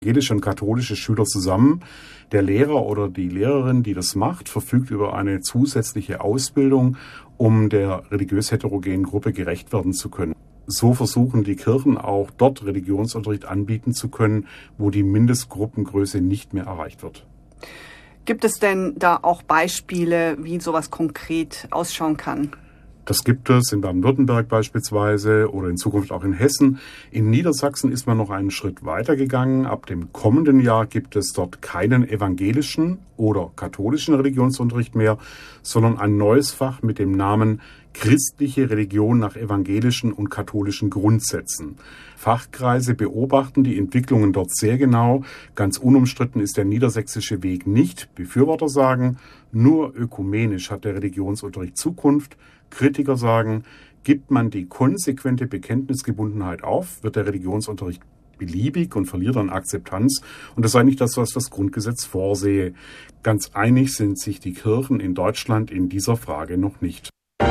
evangelische und katholische Schüler zusammen. Der Lehrer oder die Lehrerin, die das macht, verfügt über eine zusätzliche Ausbildung, um der religiös heterogenen Gruppe gerecht werden zu können. So versuchen die Kirchen auch dort Religionsunterricht anbieten zu können, wo die Mindestgruppengröße nicht mehr erreicht wird. Gibt es denn da auch Beispiele, wie sowas konkret ausschauen kann? Das gibt es in Baden-Württemberg beispielsweise oder in Zukunft auch in Hessen. In Niedersachsen ist man noch einen Schritt weiter gegangen. Ab dem kommenden Jahr gibt es dort keinen evangelischen oder katholischen Religionsunterricht mehr, sondern ein neues Fach mit dem Namen Christliche Religion nach evangelischen und katholischen Grundsätzen. Fachkreise beobachten die Entwicklungen dort sehr genau. Ganz unumstritten ist der niedersächsische Weg nicht. Befürworter sagen, nur ökumenisch hat der Religionsunterricht Zukunft. Kritiker sagen, gibt man die konsequente Bekenntnisgebundenheit auf, wird der Religionsunterricht beliebig und verliert an Akzeptanz. Und das ist eigentlich das, was das Grundgesetz vorsehe. Ganz einig sind sich die Kirchen in Deutschland in dieser Frage noch nicht.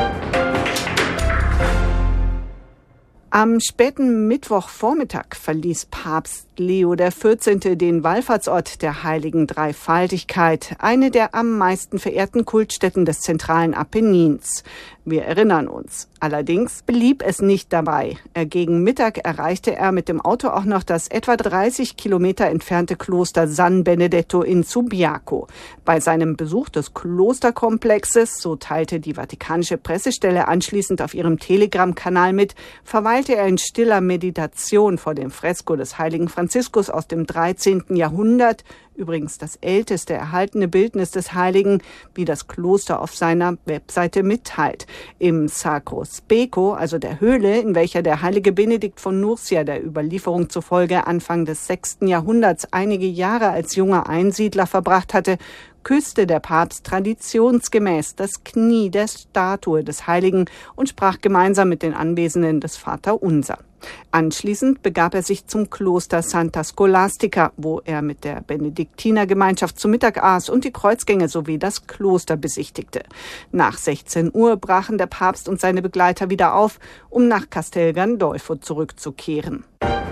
Am späten Mittwochvormittag verließ Papst Leo XIV. Den Wallfahrtsort der Heiligen Dreifaltigkeit, eine der am meisten verehrten Kultstätten des zentralen Apennins. Wir erinnern uns. Allerdings blieb es nicht dabei. Gegen Mittag erreichte er mit dem Auto auch noch das etwa 30 Kilometer entfernte Kloster San Benedetto in Subiaco. Bei seinem Besuch des Klosterkomplexes, so teilte die Vatikanische Pressestelle anschließend auf ihrem Telegram-Kanal mit, verweilte er in stiller Meditation vor dem Fresko des heiligen Franziskus aus dem 13. Jahrhundert, übrigens das älteste erhaltene Bildnis des Heiligen, wie das Kloster auf seiner Webseite mitteilt. Im Sacro Speco, also der Höhle, in welcher der heilige Benedikt von Nursia der Überlieferung zufolge Anfang des 6. Jahrhunderts einige Jahre als junger Einsiedler verbracht hatte, küsste der Papst traditionsgemäß das Knie der Statue des Heiligen und sprach gemeinsam mit den Anwesenden das Vaterunser. Anschließend begab er sich zum Kloster Santa Scholastica, wo er mit der Benediktinergemeinschaft zu Mittag aß und die Kreuzgänge sowie das Kloster besichtigte. Nach 16 Uhr brachen der Papst und seine Begleiter wieder auf, um nach Castel Gandolfo zurückzukehren.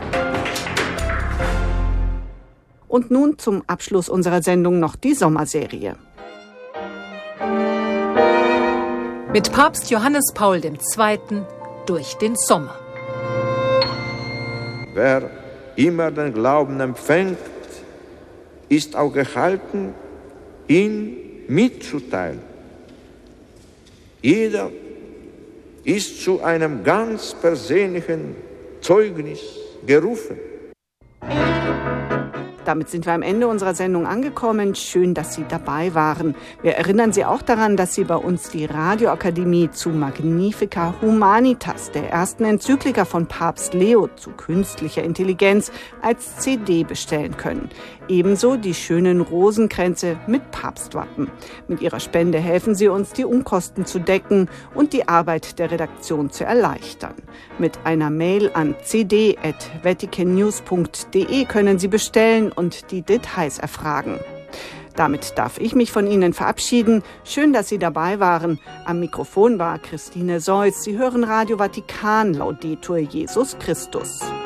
Und nun zum Abschluss unserer Sendung noch die Sommerserie. Mit Papst Johannes Paul II. Durch den Sommer. Wer immer den Glauben empfängt, ist auch gehalten, ihn mitzuteilen. Jeder ist zu einem ganz persönlichen Zeugnis gerufen. Damit sind wir am Ende unserer Sendung angekommen. Schön, dass Sie dabei waren. Wir erinnern Sie auch daran, dass Sie bei uns die Radioakademie zu Magnifica Humanitas, der ersten Enzyklika von Papst Leo zu künstlicher Intelligenz, als CD bestellen können. Ebenso die schönen Rosenkränze mit Papstwappen. Mit Ihrer Spende helfen Sie uns, die Unkosten zu decken und die Arbeit der Redaktion zu erleichtern. Mit einer Mail an cd@vaticannews.de können Sie bestellen und die Details erfragen. Damit darf ich mich von Ihnen verabschieden. Schön, dass Sie dabei waren. Am Mikrofon war Christine Seuss. Sie hören Radio Vatikan, Laudetur Jesus Christus.